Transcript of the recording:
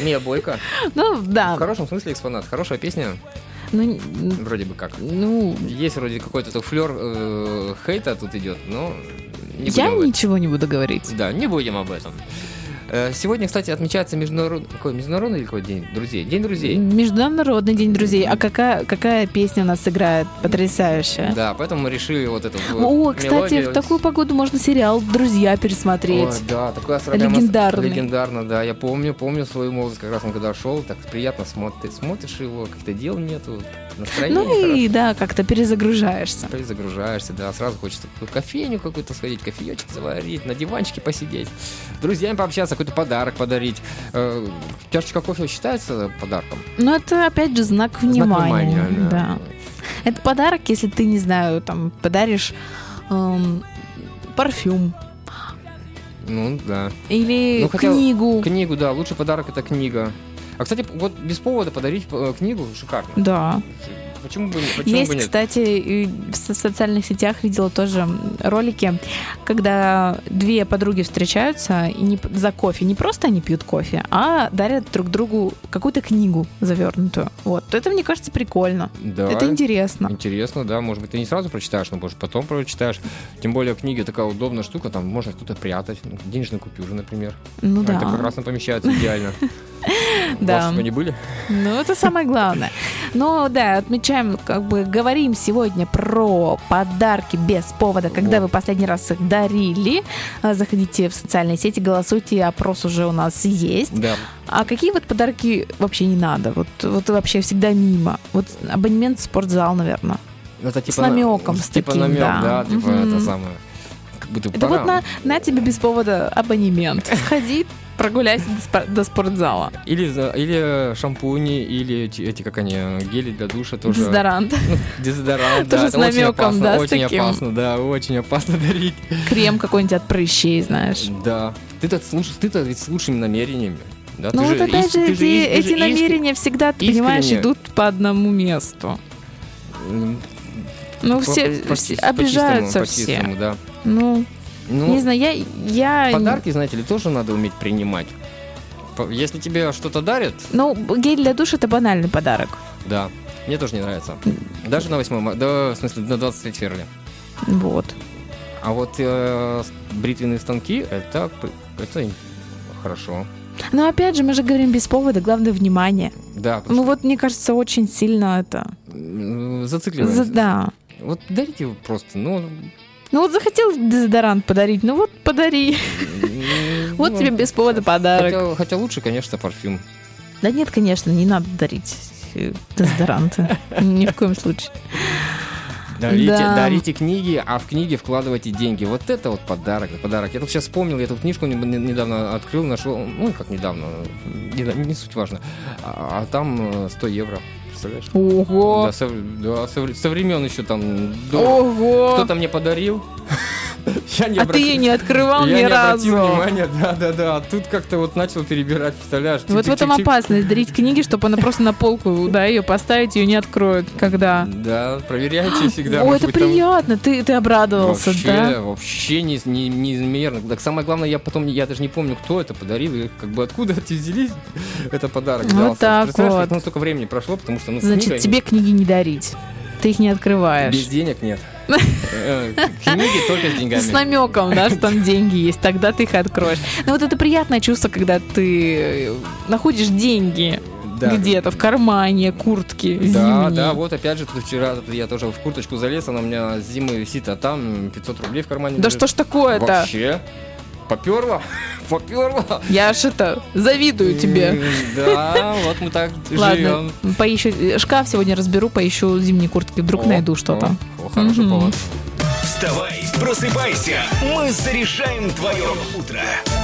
Мия Бойко. Ну, да. В хорошем смысле экспонат. Хорошая песня. Ну, Вроде бы как. ну, Есть вроде какой-то флёр хейта тут идет, но не я будем об этом. ничего не буду говорить. Да, не будем об этом. Сегодня, кстати, отмечается международный или какой день друзей? День друзей. Международный день друзей. А какая песня у нас играет? Потрясающая. Да, поэтому мы решили вот эту О, кстати, мелодию. в такую погоду можно сериал «Друзья» пересмотреть. Ой, да, такой Легендарный. Легендарно, да. Я помню свою молодость, как раз он когда шел, так приятно смотришь его, каких-то дел нету, настроение Ну и да, как-то перезагружаешься. Загружаешься, да, сразу хочется в кофейню какую-то сходить, кофеечек заварить, на диванчике посидеть, с друзьями пообщаться, какой-то подарок подарить. Чашечка кофе считается подарком? Но это, опять же, знак внимания. внимания, да. Это подарок, если ты, не знаю, там, подаришь парфюм Ну, да. или Ну, хотя книгу. Книгу, да, лучший подарок — это книга. А, кстати, вот без повода подарить книгу шикарно. Да. Почему бы Есть, нет? кстати, и в социальных сетях видела тоже ролики, когда две подруги встречаются и за кофе. Не просто они пьют кофе, а дарят друг другу какую-то книгу завернутую. Вот. Это, мне кажется, прикольно. Да. Это интересно. Интересно, да. Может быть, ты не сразу прочитаешь, но, может, потом прочитаешь. Тем более, книги такая удобная штука, там можно что-то прятать. Денежные купюры, например. Ну Это да. прекрасно помещается идеально. Да. У вас не были? Ну, это самое главное. Но да, отмечаем, говорим сегодня про подарки без повода, когда вы последний раз их дарили. Заходите в социальные сети, голосуйте, опрос уже у нас есть. Да. А какие вот подарки вообще не надо? Вот вообще всегда мимо. Вот абонемент в спортзал, наверное. Это типа С намеком, с типа таким, намек, да. типа Мгм. это самое. Как будто Это пора. вот на тебе без повода абонемент. Сходи, прогуляйся до спортзала. Или шампуни, или эти, как они, гели для душа тоже. Дезодорант. Дезодорант, Тоже да, с это очень намеком, опасно, да, с очень таким. опасно, да, очень опасно дарить. Крем какой-нибудь от прыщей, знаешь. Да. Ты-то ведь с лучшими намерениями. Да? Ну Ты вот опять же, ты эти намерения всегда, ты понимаешь, искренне. идут по одному месту. Ну, все обижаются все. По-чистому, да. Ну, не знаю, я... Подарки, знаете ли, тоже надо уметь принимать. Если тебе что-то дарят, Ну, гель для душа — это банальный подарок. да, мне тоже не нравится. Даже на 8 марта, да, в смысле, на 23 февраля. Вот. А вот бритвенные станки, это хорошо. Но опять же, мы же говорим без повода, главное внимание. Да, потому Ну вот, мне кажется, очень сильно это... что зацикливаемся. Да. Вот дарите его просто, ну... Ну вот захотел дезодорант подарить, ну вот подари. Вот тебе без повода подарок. Хотя лучше, конечно, парфюм. Да нет, конечно, не надо дарить дезодоранты. Ни в коем случае. Дарите книги, а в книги вкладывайте деньги. Вот это вот подарок. Я тут сейчас вспомнил, я тут книжку недавно открыл, нашел, ну как недавно, не суть важно. А там 100 евро. Представляешь? Ого! Да, со времен еще там. Ого! Кто-то мне подарил. А ты ее не открывал ни разу. Я не обратил внимания, да. А тут как-то вот начал перебирать, представляешь? Вот в этом опасность дарить книги, чтобы она просто на полку, да, ее поставить, ее не откроют, когда. Да, проверяйте всегда. О, это приятно, ты обрадовался, да? Вообще неизмерно. Так самое главное, я даже не помню, кто это подарил, и как бы откуда эти взялись, это подарок. Вот так Представляешь, вот. столько времени прошло, потому что Значит, тебе книги не дарить. Ты их не открываешь. без денег нет. Книги только с деньгами. С намеком, да, что там деньги есть, тогда ты их откроешь. Но вот это приятное чувство, когда ты находишь деньги где-то в кармане куртки зимней. Да, вот опять же, тут вчера я тоже в курточку залез, она у меня с зимы висит, а там 500 рублей в кармане. Да что ж такое-то? Вообще. Попёрло. Я аж завидую тебе. Да, вот мы так Ладно, живем. поищу шкаф сегодня разберу, поищу зимние куртки, вдруг найду что-то. Хороший повод. Вставай, просыпайся, мы заряжаем твое утро.